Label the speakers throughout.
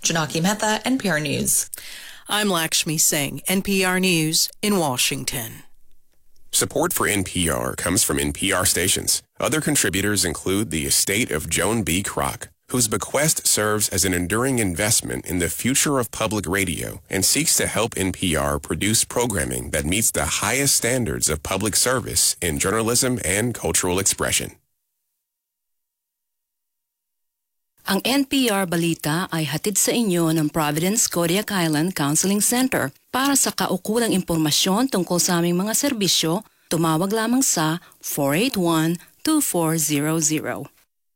Speaker 1: Janaki Mehta, NPR News.
Speaker 2: I'm Lakshmi Singh, NPR News in Washington.
Speaker 3: Support for NPR comes from NPR stations. Other contributors include the estate of Joan B. Kroc, whose bequest serves as an enduring investment in the future of public radio and seeks to help NPR produce programming that meets the highest standards of public service in journalism and cultural expression.
Speaker 2: Ang NPR Balita ay hatid sa inyo ng Providence Kodiak Island Counseling Center. Para sa kaukulang impormasyon tungkol sa aming mga serbisyo, tumawag lamang sa 481-2400.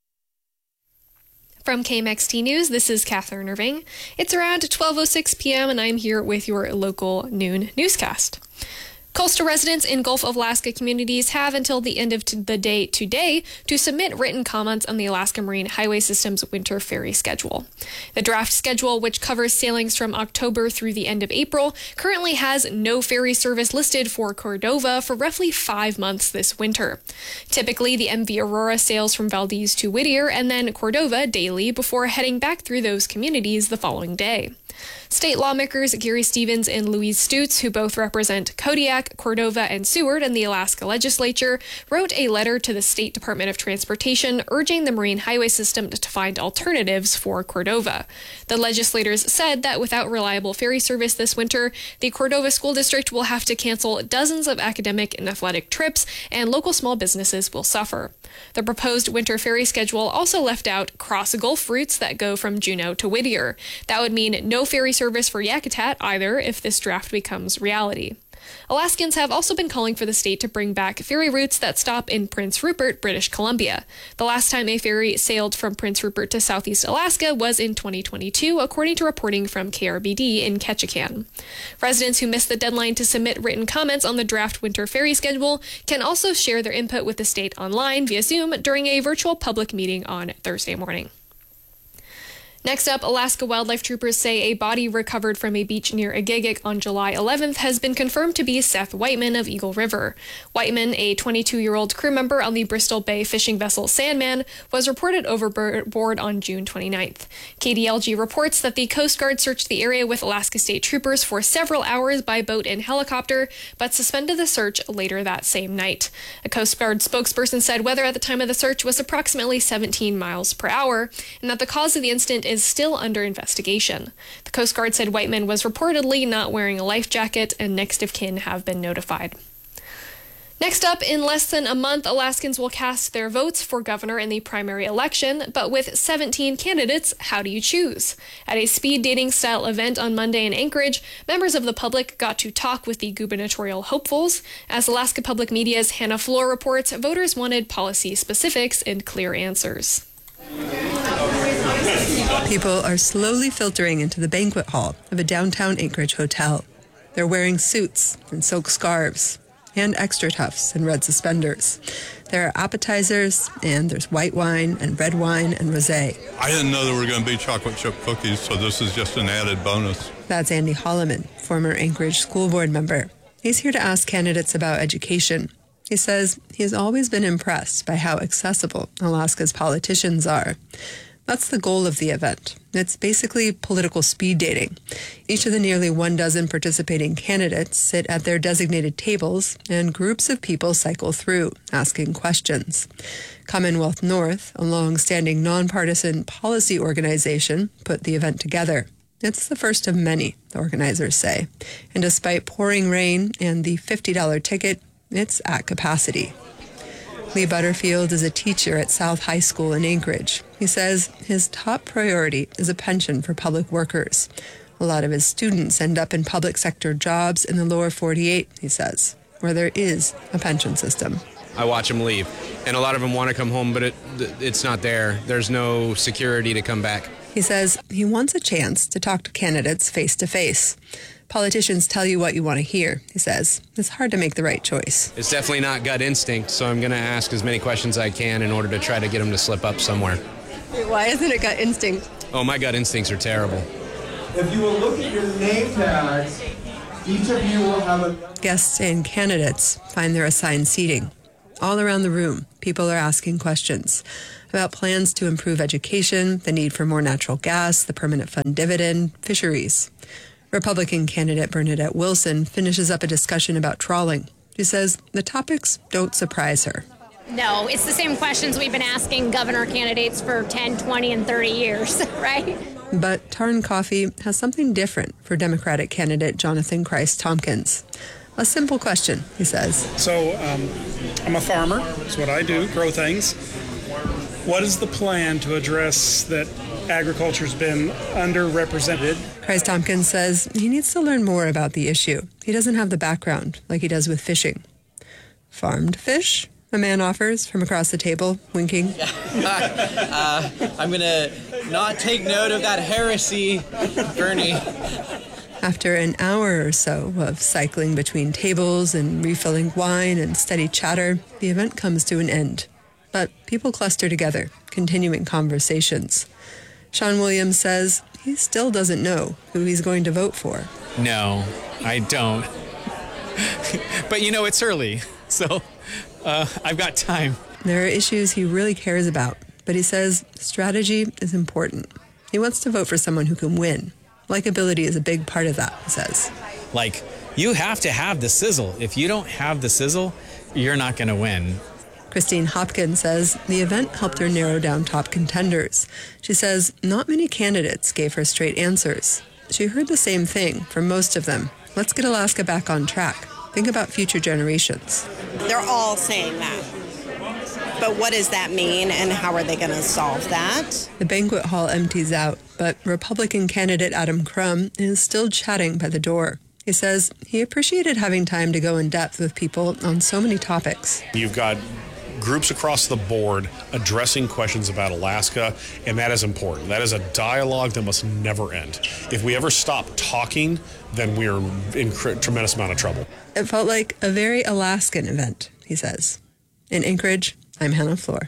Speaker 4: From KMXT News, this is Catherine Irving. It's around 12:06 p.m. and I'm here with your local noon newscast. Coastal residents in Gulf of Alaska communities have until the end of the day today to submit written comments on the Alaska Marine Highway System's winter ferry schedule. The draft schedule, which covers sailings from October through the end of April, currently has no ferry service listed for Cordova for roughly 5 months this winter. Typically, the MV Aurora sails from Valdez to Whittier and then Cordova daily before heading back through those communities the following day. State lawmakers Gary Stevens and Louise Stutz, who both represent Kodiak, Cordova, and Seward in the Alaska legislature, wrote a letter to the State Department of Transportation urging the Marine Highway System to find alternatives for Cordova. The legislators said that without reliable ferry service this winter, the Cordova School District will have to cancel dozens of academic and athletic trips, and local small businesses will suffer. The proposed winter ferry schedule also left out cross-Gulf routes that go from Juneau to Whittier. That would mean no ferry service for Yakutat either if this draft becomes reality. Alaskans have also been calling for the state to bring back ferry routes that stop in Prince Rupert, British Columbia. The last time a ferry sailed from Prince Rupert to Southeast Alaska was in 2022, according to reporting from KRBD in Ketchikan. Residents who missed the deadline to submit written comments on the draft winter ferry schedule can also share their input with the state online via Zoom during a virtual public meeting on Thursday morning. Next up, Alaska wildlife troopers say a body recovered from a beach near Agagik on July 11th has been confirmed to be Seth Whiteman of Eagle River. Whiteman, a 22-year-old crew member on the Bristol Bay fishing vessel Sandman, was reported overboard on June 29th. KDLG reports that the Coast Guard searched the area with Alaska State troopers for several hours by boat and helicopter, but suspended the search later that same night. A Coast Guard spokesperson said weather at the time of the search was approximately 17 miles per hour, and that the cause of the incident is still under investigation. The Coast Guard said Whiteman was reportedly not wearing a life jacket, and next of kin have been notified. Next up, in less than a month, Alaskans will cast their votes for governor in the primary election, but with 17 candidates, how do you choose? At a speed dating style event on Monday in Anchorage, members of the public got to talk with the gubernatorial hopefuls. As Alaska Public Media's Hannah Floor reports, voters wanted policy specifics and clear answers.
Speaker 5: People are slowly filtering into the banquet hall of a downtown Anchorage hotel. They're wearing suits and silk scarves and extra tufts and red suspenders. There are appetizers, and there's white wine and red wine and rosé.
Speaker 6: I didn't know there were going to be chocolate chip cookies, so this is just an added bonus.
Speaker 5: That's Andy Holloman, former Anchorage school board member. He's here to ask candidates about education. He says he's always been impressed by how accessible Alaska's politicians are. That's the goal of the event. It's basically political speed dating. Each of the nearly 12 participating candidates sit at their designated tables, and groups of people cycle through, asking questions. Commonwealth North, a long-standing nonpartisan policy organization, put the event together. It's the first of many, the organizers say. And despite pouring rain and the $50 ticket, it's at capacity. Lee Butterfield is a teacher at South High School in Anchorage. He says his top priority is a pension for public workers. A lot of his students end up in public sector jobs in the lower 48, he says, where there is a pension system.
Speaker 7: I watch them leave, and a lot of them want to come home, but it's not there. There's no security to come back.
Speaker 5: He says he wants a chance to talk to candidates face to face. Politicians tell you what you want to hear, he says. It's hard to make the right choice.
Speaker 7: It's definitely not gut instinct, so I'm going to ask as many questions as I can in order to try to get them to slip up somewhere.
Speaker 5: Why isn't it gut instinct?
Speaker 7: Oh, my gut instincts are terrible.
Speaker 8: If you will look at your name tags, each of you will have a...
Speaker 5: Guests and candidates find their assigned seating. All around the room, people are asking questions about plans to improve education, the need for more natural gas, the permanent fund dividend, fisheries. Republican candidate Bernadette Wilson finishes up a discussion about trawling. She says the topics don't surprise her.
Speaker 9: No, it's the same questions we've been asking governor candidates for 10, 20, and 30 years, right?
Speaker 5: But Tarn Coffee has something different for Democratic candidate Jonathan Christ Tompkins. A simple question, he says.
Speaker 10: So I'm a farmer. That's what I do, grow things. What is the plan to address that agriculture's been underrepresented?
Speaker 5: Christ Tompkins says he needs to learn more about the issue. He doesn't have the background like he does with fishing. Farmed fish? A man offers from across the table, winking.
Speaker 11: I'm going to not take note of that heresy, Bernie.
Speaker 5: After an hour or so of cycling between tables and refilling wine and steady chatter, the event comes to an end. But people cluster together, continuing conversations. Sean Williams says he still doesn't know who he's going to vote for.
Speaker 12: No, I don't. But it's early, so I've got time.
Speaker 5: There are issues he really cares about, but he says strategy is important. He wants to vote for someone who can win. Likability is a big part of that, he says.
Speaker 12: You have to have the sizzle. If you don't have the sizzle, you're not going to win.
Speaker 5: Christine Hopkins says the event helped her narrow down top contenders. She says not many candidates gave her straight answers. She heard the same thing from most of them. Let's get Alaska back on track. Think about future generations.
Speaker 13: They're all saying that. But what does that mean, and how are they going to solve that?
Speaker 5: The banquet hall empties out, but Republican candidate Adam Crum is still chatting by the door. He says he appreciated having time to go in depth with people on so many topics.
Speaker 14: You've got groups across the board addressing questions about Alaska, and that is important. That is a dialogue that must never end. If we ever stop talking, then we're in tremendous amount of trouble.
Speaker 5: It felt like a very Alaskan event, he says. In Anchorage, I'm Hannah Floor.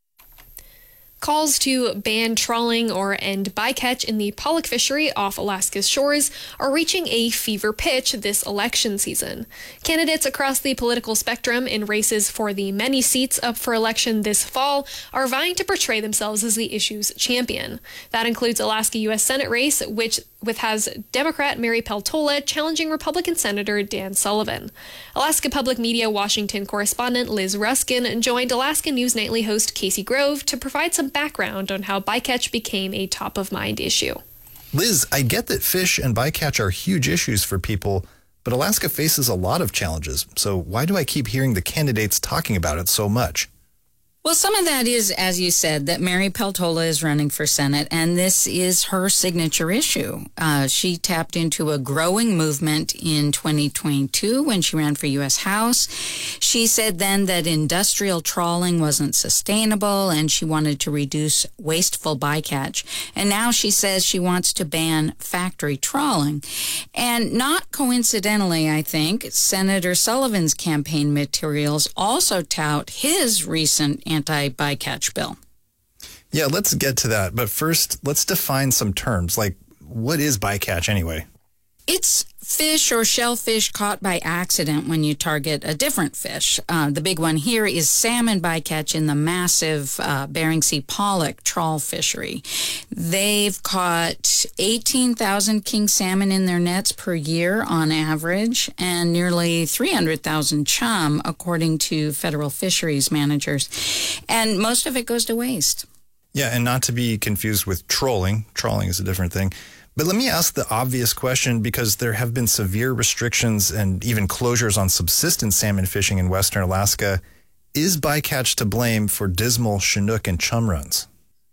Speaker 4: Calls to ban trawling or end bycatch in the pollock fishery off Alaska's shores are reaching a fever pitch this election season. Candidates across the political spectrum in races for the many seats up for election this fall are vying to portray themselves as the issue's champion. That includes Alaska U.S. Senate race, which has Democrat Mary Peltola challenging Republican Senator Dan Sullivan. Alaska Public Media Washington correspondent Liz Ruskin joined Alaska News Nightly host Casey Grove to provide some background on how bycatch became a top-of-mind issue.
Speaker 15: Liz, I get that fish and bycatch are huge issues for people, but Alaska faces a lot of challenges. So why do I keep hearing the candidates talking about it so much?
Speaker 2: Well, some of that is, as you said, that Mary Peltola is running for Senate, and this is her signature issue. She tapped into a growing movement in 2022 when she ran for U.S. House. She said then that industrial trawling wasn't sustainable, and she wanted to reduce wasteful bycatch. And now she says she wants to ban factory trawling. And not coincidentally, I think, Senator Sullivan's campaign materials also tout his recent anti-bycatch bill.
Speaker 15: Yeah, let's get to that. But first, let's define some terms. What is bycatch anyway?
Speaker 2: It's fish or shellfish caught by accident when you target a different fish. The big one here is salmon bycatch in the massive Bering Sea pollock trawl fishery. They've caught 18,000 king salmon in their nets per year on average, and nearly 300,000 chum, according to federal fisheries managers. And most of it goes to waste.
Speaker 15: Yeah, and not to be confused with trolling. Trawling is a different thing. But let me ask the obvious question, because there have been severe restrictions and even closures on subsistence salmon fishing in western Alaska. Is bycatch to blame for dismal Chinook and chum runs?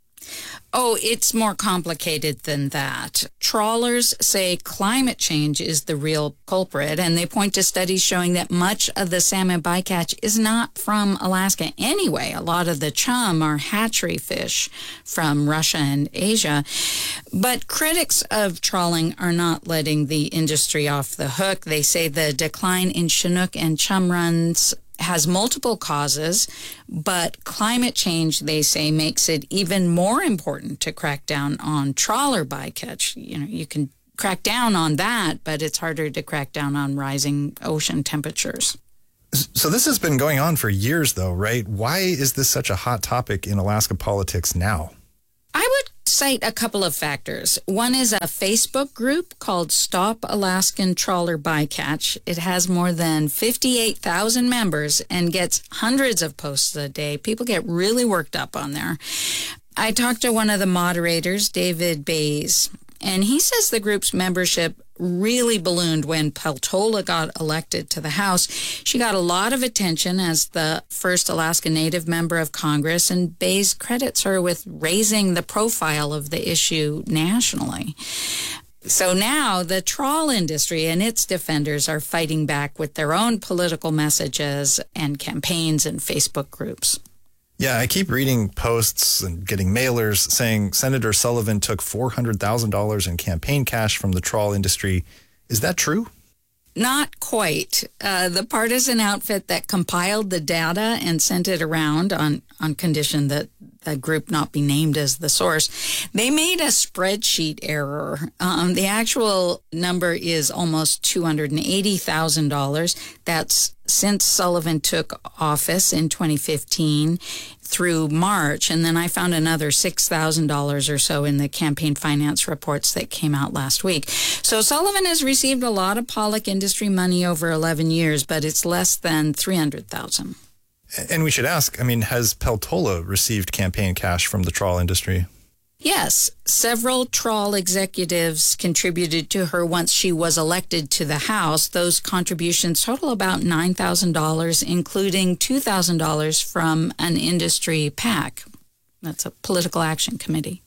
Speaker 2: Oh, it's more complicated than that. Trawlers say climate change is the real culprit, and they point to studies showing that much of the salmon bycatch is not from Alaska anyway. A lot of the chum are hatchery fish from Russia and Asia. But critics of trawling are not letting the industry off the hook. They say the decline in Chinook and chum runs has multiple causes, but climate change, they say, makes it even more important to crack down on trawler bycatch. You can crack down on that, but it's harder to crack down on rising ocean temperatures.
Speaker 15: So this has been going on for years, though, right? Why is this such a hot topic in Alaska politics now?
Speaker 2: I would cite a couple of factors. One is a Facebook group called Stop Alaskan Trawler Bycatch. It has more than 58,000 members and gets hundreds of posts a day. People get really worked up on there. I talked to one of the moderators, David Bays, and he says the group's membership really ballooned when Peltola got elected to the House. She got a lot of attention as the first Alaska Native member of Congress, and Bays credits her with raising the profile of the issue nationally. So now the trawl industry and its defenders are fighting back with their own political messages and campaigns and Facebook groups.
Speaker 15: Yeah, I keep reading posts and getting mailers saying Senator Sullivan took $400,000 in campaign cash from the trawl industry. Is that true?
Speaker 2: Not quite. The partisan outfit that compiled the data and sent it around on condition that the group not be named as the source, they made a spreadsheet error. The actual number is almost $280,000. That's since Sullivan took office in 2015 through March. And then I found another $6,000 or so in the campaign finance reports that came out last week. So Sullivan has received a lot of Pollock industry money over 11 years, but it's less than $300,000.
Speaker 15: And we should ask, I mean, has Peltola received campaign cash from the trawl industry?
Speaker 2: Yes, several trawl executives contributed to her once she was elected to the House. Those contributions total about $9,000, including $2,000 from an industry PAC. That's a political action committee.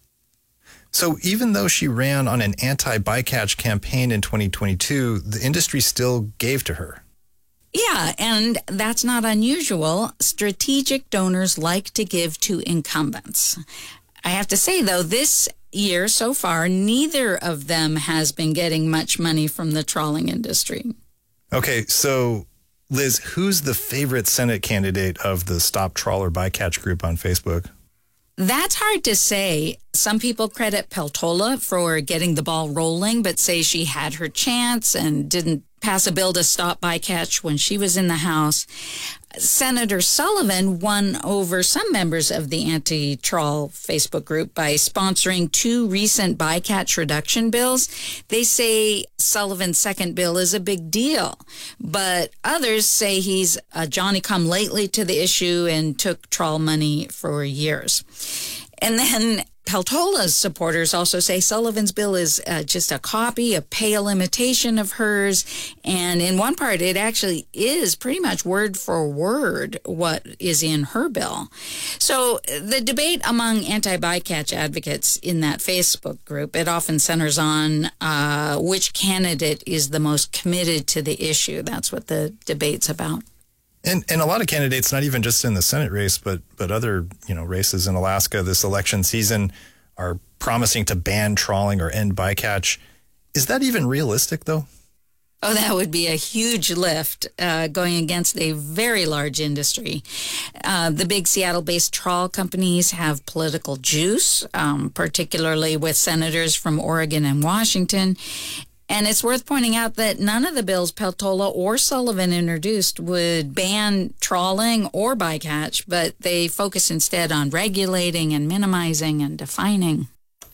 Speaker 15: So even though she ran on an anti-bycatch campaign in 2022, the industry still gave to her.
Speaker 2: Yeah, and that's not unusual. Strategic donors like to give to incumbents. I have to say, though, this year so far, neither of them has been getting much money from the trawling industry.
Speaker 15: Okay, so Liz, who's the favorite Senate candidate of the Stop Trawler Bycatch group on Facebook?
Speaker 2: That's hard to say. Some people credit Peltola for getting the ball rolling, but say she had her chance and didn't pass a bill to stop bycatch when she was in the House. Senator Sullivan won over some members of the anti-trawl Facebook group by sponsoring 2 recent bycatch reduction bills. They say Sullivan's second bill is a big deal, but others say he's a Johnny-come-lately to the issue and took trawl money for years. And then Peltola's supporters also say Sullivan's bill is just a copy, a pale imitation of hers. And in one part, it actually is pretty much word for word what is in her bill. So the debate among anti-bycatch advocates in that Facebook group, it often centers on which candidate is the most committed to the issue. That's what the debate's about.
Speaker 15: And a lot of candidates, not even just in the Senate race, but other races in Alaska this election season, are promising to ban trawling or end bycatch. Is that even realistic, though?
Speaker 2: Oh, that would be a huge lift going against a very large industry. The big Seattle-based trawl companies have political juice, particularly with senators from Oregon and Washington. And it's worth pointing out that none of the bills Peltola or Sullivan introduced would ban trawling or bycatch, but they focus instead on regulating and minimizing and defining.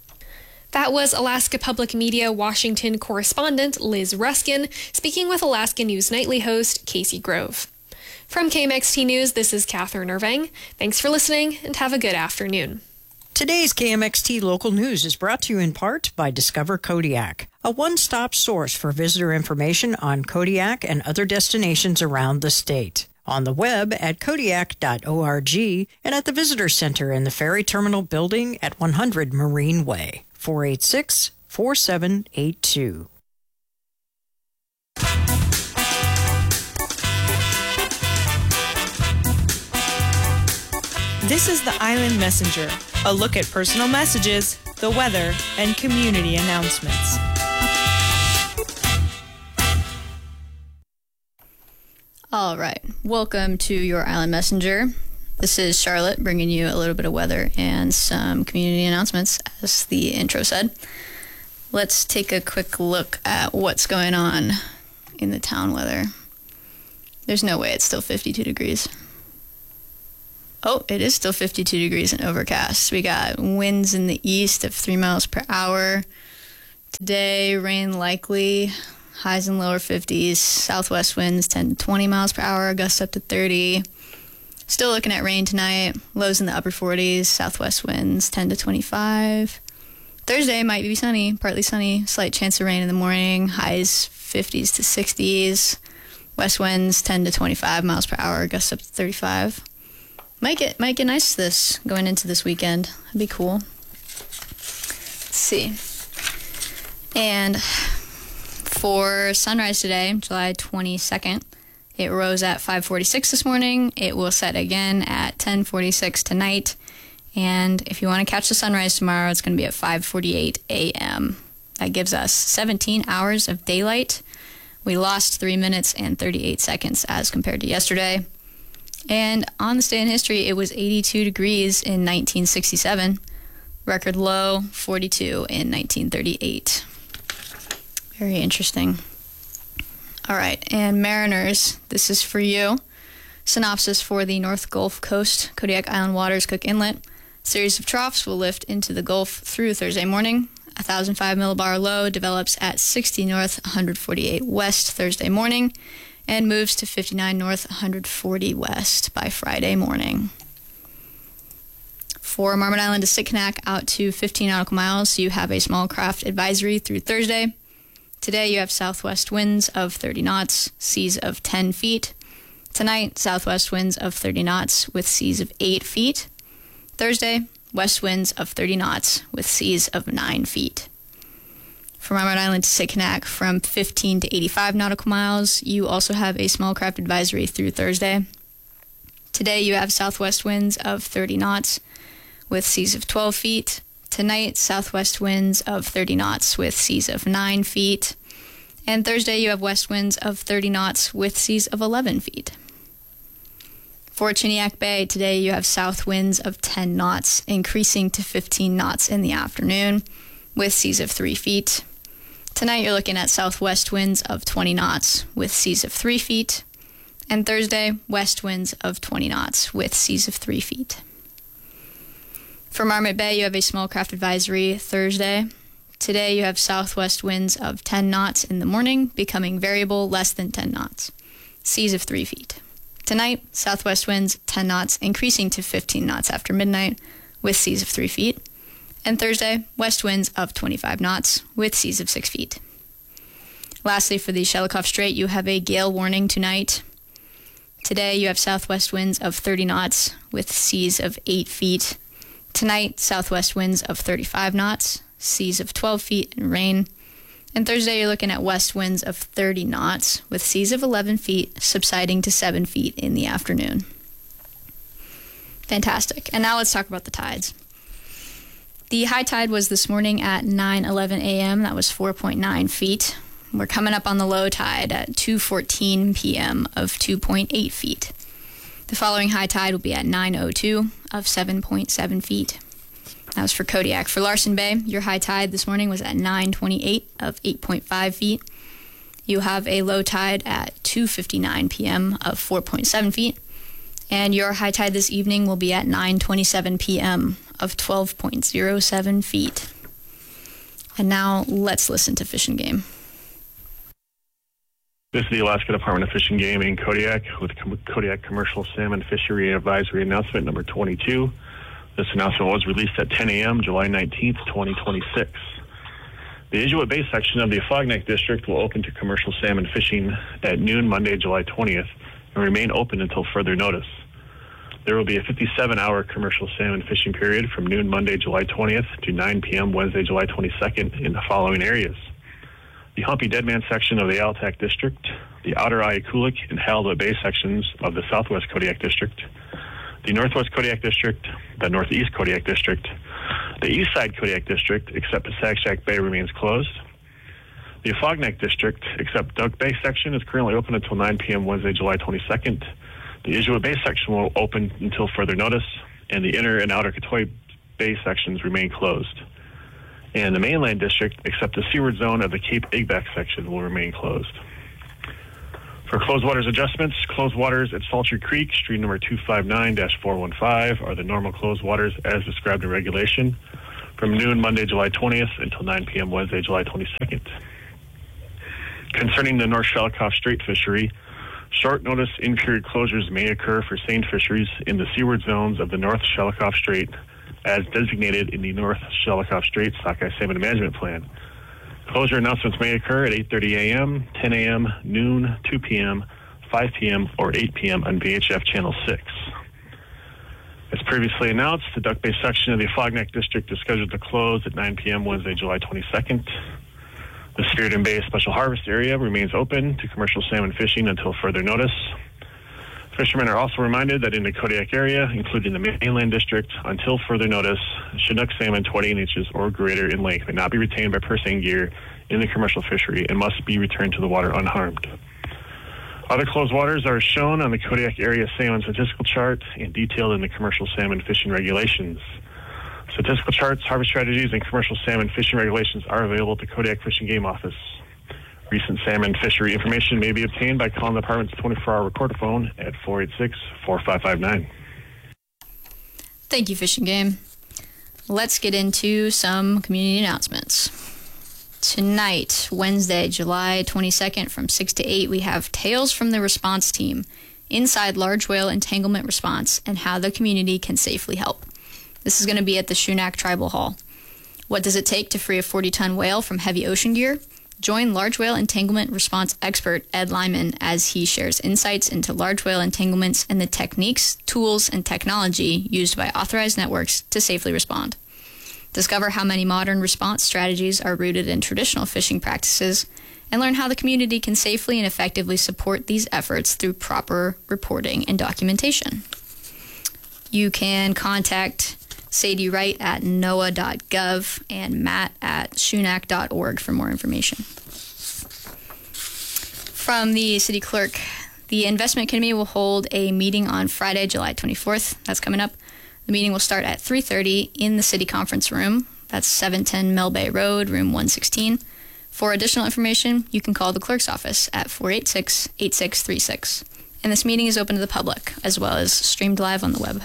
Speaker 4: That was Alaska Public Media Washington correspondent Liz Ruskin speaking with Alaska News Nightly host Casey Grove. From KMXT News, this is Catherine Irving. Thanks for listening and have a good afternoon.
Speaker 16: Today's KMXT Local News is brought to you in part by Discover Kodiak, a one-stop source for visitor information on Kodiak and other destinations around the state. On the web at kodiak.org and at the Visitor Center in the Ferry Terminal Building at 100 Marine Way, 486-4782.
Speaker 17: This is the Island Messenger, a look at personal messages, the weather, and community announcements.
Speaker 18: All right, welcome to your Island Messenger. This is Charlotte bringing you a little bit of weather and some community announcements, as the intro said. Let's take a quick look at what's going on in the town weather. There's no way it's still 52 degrees. Oh, it is still 52 degrees and overcast. We got winds in the east of 3 miles per hour. Today, rain likely. Highs and lower 50s. Southwest winds 10 to 20 miles per hour. Gusts up to 30. Still looking at rain tonight. Lows in the upper 40s. Southwest winds 10 to 25. Thursday might be sunny, partly sunny. Slight chance of rain in the morning. Highs 50s to 60s. West winds 10 to 25 miles per hour. Gusts up to 35. Might get nice this going into this weekend. That'd be cool. Let's see. And for sunrise today, July 22nd, it rose at 5:46 this morning. It will set again at 10:46 tonight. And if you want to catch the sunrise tomorrow, it's going to be at 5:48 a.m. That gives us 17 hours of daylight. We lost 3 minutes and 38 seconds as compared to yesterday. And on this day in history, it was 82 degrees in 1967. Record low, 42 in 1938. Very interesting. All right, and Mariners, this is for you. Synopsis for the North Gulf Coast, Kodiak Island waters, Cook Inlet. Series of troughs will lift into the Gulf through Thursday morning. 1,005 millibar low develops at 60 north, 148 west Thursday morning, and moves to 59 north, 140 west by Friday morning. For Marmot Island to Sitkinak out to 15 nautical miles, you have a small craft advisory through Thursday. Today you have southwest winds of 30 knots, seas of 10 feet. Tonight, southwest winds of 30 knots with seas of 8 feet. Thursday, west winds of 30 knots with seas of 9 feet. From Marmot Island to Sitkinak from 15 to 85 nautical miles, you also have a small craft advisory through Thursday. Today you have southwest winds of 30 knots with seas of 12 feet. Tonight, southwest winds of 30 knots with seas of 9 feet. And Thursday you have west winds of 30 knots with seas of 11 feet. For Chiniak Bay, today you have south winds of 10 knots, increasing to 15 knots in the afternoon with seas of 3 feet. Tonight you're looking at southwest winds of 20 knots with seas of 3 feet. And Thursday, west winds of 20 knots with seas of 3 feet. For Marmot Bay, you have a small craft advisory Thursday. Today you have southwest winds of 10 knots in the morning, becoming variable less than 10 knots. Seas of 3 feet. Tonight, southwest winds 10 knots, increasing to 15 knots after midnight with seas of 3 feet. And Thursday, west winds of 25 knots with seas of 6 feet. Lastly, for the Shelikof Strait, you have a gale warning tonight. Today, you have southwest winds of 30 knots with seas of 8 feet. Tonight, southwest winds of 35 knots, seas of 12 feet and rain. And Thursday, you're looking at west winds of 30 knots with seas of 11 feet, subsiding to 7 feet in the afternoon. Fantastic. And now let's talk about the tides. The high tide was this morning at 9:11 a.m. That was 4.9 feet. We're coming up on the low tide at 2:14 p.m. of 2.8 feet. The following high tide will be at 9:02 of 7.7 feet. That was for Kodiak. For Larsen Bay, your high tide this morning was at 9:28 of 8.5 feet. You have a low tide at 2:59 p.m. of 4.7 feet. And your high tide this evening will be at 9:27 p.m. of 12.07 feet. And now let's listen to Fish and Game.
Speaker 19: This is the Alaska Department of Fish and Game in Kodiak with Kodiak Commercial Salmon Fishery Advisory Announcement number 22. This announcement was released at 10 a.m. July 19th, 2026. The Inuit Bay section of the Afognak District will open to commercial salmon fishing at noon Monday, July 20th, and remain open until further notice. There will be a 57-hour commercial salmon fishing period from noon Monday, July 20th to 9 p.m. Wednesday, July 22nd in the following areas: the Humpy Deadman section of the Altak District, the Outer Ayakoulik and Halibut Bay sections of the Southwest Kodiak District, the Northwest Kodiak District, the Northeast Kodiak District, the East Side Kodiak District, except Pasakshak Bay remains closed. The Afognak District, except Duck Bay section, is currently open until 9 p.m. Wednesday, July 22nd. The Inuit Bay section will open until further notice, and the Inner and Outer Katoy Bay sections remain closed. And the Mainland District, except the seaward zone of the Cape Igbeck section, will remain closed. For closed waters adjustments, closed waters at Salter Creek, stream number 259-415, are the normal closed waters as described in regulation from noon Monday, July 20th until 9 p.m. Wednesday, July 22nd. Concerning the North Shalikoff Strait fishery, short notice in-period closures may occur for seine fisheries in the seaward zones of the North Shalikoff Strait as designated in the North Shalikoff Strait Sockeye Salmon Management Plan. Closure announcements may occur at 8:30 a.m., 10 a.m., noon, 2 p.m., 5 p.m., or 8 p.m. on VHF Channel 6. As previously announced, the Duck Bay section of the Afognak District is scheduled to close at 9 p.m. Wednesday, July 22nd. The Spirit Bay Special Harvest Area remains open to commercial salmon fishing until further notice. Fishermen are also reminded that in the Kodiak area, including the mainland district, until further notice, Chinook salmon 28 inches or greater in length may not be retained by purse-seine gear in the commercial fishery and must be returned to the water unharmed. Other closed waters are shown on the Kodiak area salmon statistical chart and detailed in the commercial salmon fishing regulations. Statistical charts, harvest strategies, and commercial salmon fishing regulations are available at the Kodiak Fish and Game Office. Recent salmon fishery information may be obtained by calling the department's 24-hour recorder phone at 486-4559.
Speaker 18: Thank you, Fish and Game. Let's get into some community announcements. Tonight, Wednesday, July 22nd from 6 to 8, we have Tales from the Response Team, Inside Large Whale Entanglement Response and How the Community Can Safely Help. This is going to be at the Shunak Tribal Hall. What does it take to free a 40-ton whale from heavy ocean gear? Join large whale entanglement response expert Ed Lyman as he shares insights into large whale entanglements and the techniques, tools, and technology used by authorized networks to safely respond. Discover how many modern response strategies are rooted in traditional fishing practices and learn how the community can safely and effectively support these efforts through proper reporting and documentation. You can contact Sadie Wright at noaa.gov and Matt at shunak.org for more information. From the city clerk, the investment committee will hold a meeting on Friday, July 24th. That's coming up. The meeting will start at 3:30 in the city conference room. That's 710 Mill Bay Road, room 116. For additional information, you can call the clerk's office at 486-8636. And this meeting is open to the public, as well as streamed live on the web.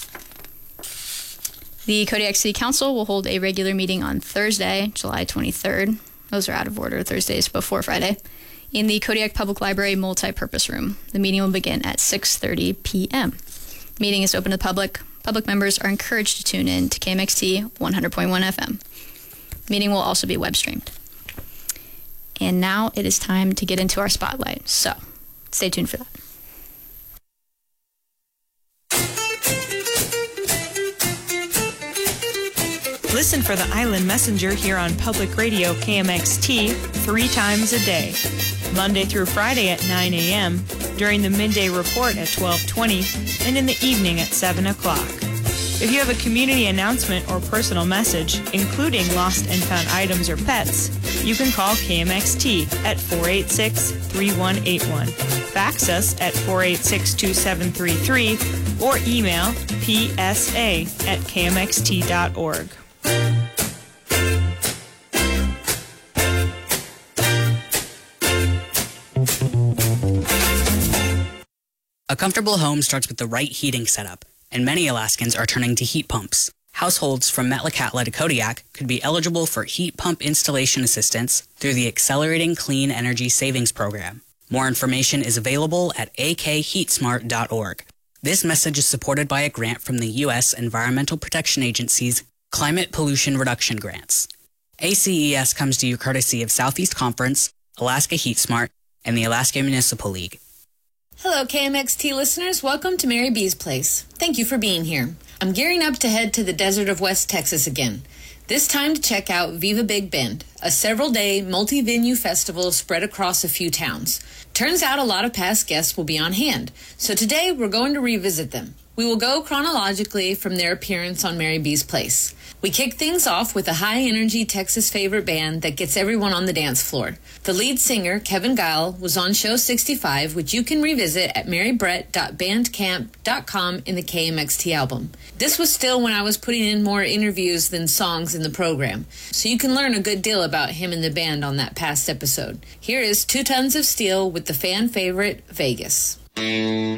Speaker 18: The Kodiak City Council will hold a regular meeting on Thursday, July 23rd. Those are out of order, Thursdays before Friday, in the Kodiak Public Library multi-purpose room. The meeting will begin at 6:30 p.m. The meeting is open to the public. Public members are encouraged to tune in to KMXT 100.1 FM. The meeting will also be web streamed. And now it is time to get into our spotlight, so stay tuned for that.
Speaker 17: Listen for the Island Messenger here on Public Radio KMXT 3 times a day, Monday through Friday at 9 a.m., during the midday report at 12:20, and in the evening at 7 o'clock. If you have a community announcement or personal message, including lost and found items or pets, you can call KMXT at 486-3181, fax us at 486-2733, or email psa@kmxt.org.
Speaker 20: A comfortable home starts with the right heating setup, and many Alaskans are turning to heat pumps. Households from Metlakatla to Kodiak could be eligible for heat pump installation assistance through the Accelerating Clean Energy Savings Program. More information is available at akheatsmart.org. This message is supported by a grant from the U.S. Environmental Protection Agency's Climate Pollution Reduction Grants. ACES comes to you courtesy of Southeast Conference, Alaska Heat Smart, and the Alaska Municipal League.
Speaker 21: Hello, KMXT listeners. Welcome to Mary B's Place. Thank you for being here. I'm gearing up to head to the desert of West Texas again, this time to check out Viva Big Bend, a several-day multi-venue festival spread across a few towns. Turns out a lot of past guests will be on hand, so today we're going to revisit them. We will go chronologically from their appearance on Mary B's Place. We kick things off with a high-energy Texas favorite band that gets everyone on the dance floor. The lead singer, Kevin Guile, was on Show 65, which you can revisit at marybrett.bandcamp.com in the KMXT album. This was still when I was putting in more interviews than songs in the program, so you can learn a good deal about him and the band on that past episode. Here is 2 Tons of Steel with the fan favorite, Vegas.